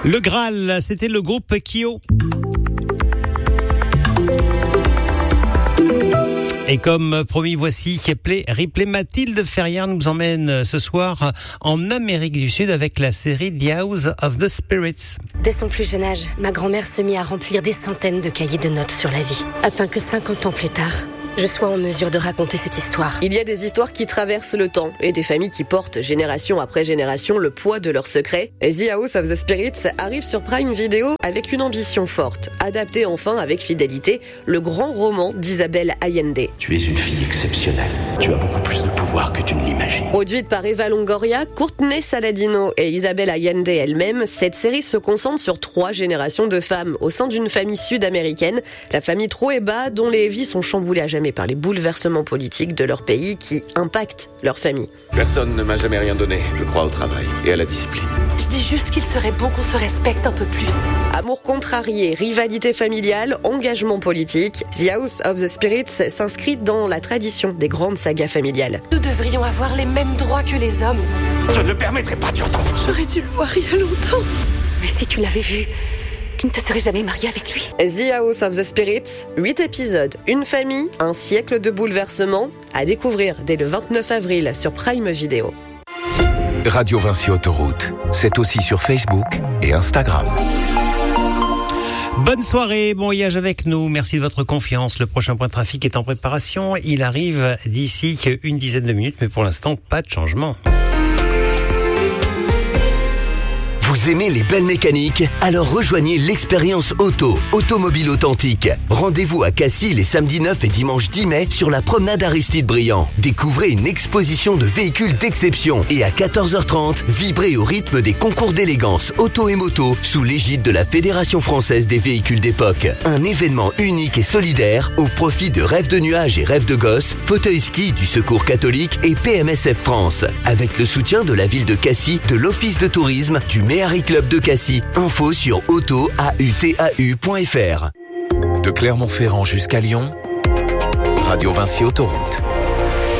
Le Graal, c'était le groupe Kyo. Et comme promis, voici Ripley. Mathilde Ferrière nous emmène ce soir en Amérique du Sud avec la série The House of the Spirits. Dès son plus jeune âge, ma grand-mère se mit à remplir des centaines de cahiers de notes sur la vie, afin que 50 ans plus tard, je sois en mesure de raconter cette histoire. Il y a des histoires qui traversent le temps et des familles qui portent génération après génération le poids de leurs secrets. The House of the Spirits arrive sur Prime Video avec une ambition forte. Adapter enfin avec fidélité le grand roman d'Isabelle Allende. Tu es une fille exceptionnelle. Tu as beaucoup plus de pouvoir que tu ne l'imagines. Produite par Eva Longoria, Courtney Saladino et Isabelle Allende elle-même, cette série se concentre sur 3 générations de femmes au sein d'une famille sud-américaine, la famille Trueba, dont les vies sont chamboulées à jamais par les bouleversements politiques de leur pays qui impactent leur famille. Personne ne m'a jamais rien donné. Je crois au travail et à la discipline. Je dis juste qu'il serait bon qu'on se respecte un peu plus. Amour contrarié, rivalité familiale, engagement politique, The House of the Spirits s'inscrit dans la tradition des grandes sagas familiales. Nous devrions avoir les mêmes droits que les hommes. Je ne permettrai pas d'y entendre. J'aurais dû le voir il y a longtemps. Mais si tu l'avais vu, tu ne te serais jamais marié avec lui. The House of the Spirits, 8 épisodes, une famille, un siècle de bouleversements, à découvrir dès le 29 avril sur Prime Video. Radio Vinci Autoroute, c'est aussi sur Facebook et Instagram. Bonne soirée, bon voyage avec nous, merci de votre confiance. Le prochain point de trafic est en préparation, il arrive d'ici une dizaine de minutes, mais pour l'instant, pas de changement. Vous aimez les belles mécaniques? Alors rejoignez l'expérience Automobile Authentique. Rendez-vous à Cassis les samedis 9 et dimanche 10 mai sur la promenade Aristide Briand. Découvrez une exposition de véhicules d'exception et à 14h30, vibrez au rythme des concours d'élégance auto et moto sous l'égide de la Fédération française des véhicules d'époque. Un événement unique et solidaire au profit de Rêves de nuages et Rêves de gosses, Fauteuil ski du Secours catholique et PMSF France. Avec le soutien de la ville de Cassis, de l'Office de tourisme, du Méhari Club de Cassis. Info sur autoautau.fr. De Clermont-Ferrand jusqu'à Lyon, Radio Vinci Autoroute.